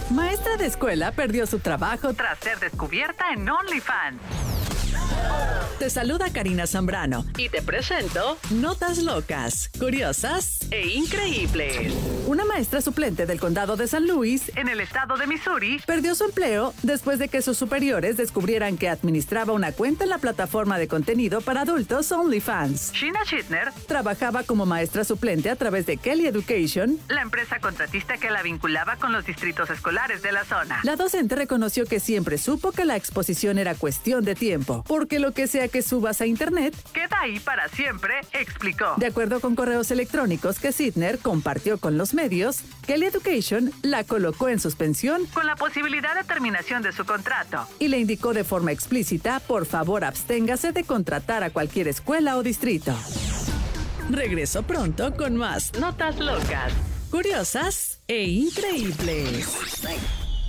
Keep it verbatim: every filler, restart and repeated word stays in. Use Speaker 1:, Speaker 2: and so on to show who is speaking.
Speaker 1: Maestra de escuela perdió su trabajo tras ser descubierta en OnlyFans. Te saluda Karina Zambrano y te presento Notas Locas, Curiosas e Increíbles. Una maestra suplente del condado de San Luis, en el estado de Missouri, perdió su empleo después de que sus superiores descubrieran que administraba una cuenta en la plataforma de contenido para adultos OnlyFans. Sheena Schittner trabajaba como maestra suplente a través de Kelly Education, la empresa contratista que la vinculaba con los distritos escolares de la zona. La docente reconoció que siempre supo que la exposición era cuestión de tiempo, porque lo que sea que subas a internet queda ahí para siempre, explicó. De acuerdo con correos electrónicos que Schittner compartió con los medios, Kelly Education la colocó en suspensión con la posibilidad de terminación de su contrato y le indicó de forma explícita: por favor, absténgase de contratar a cualquier escuela o distrito. Regreso pronto con más Notas Locas, Curiosas e Increíbles.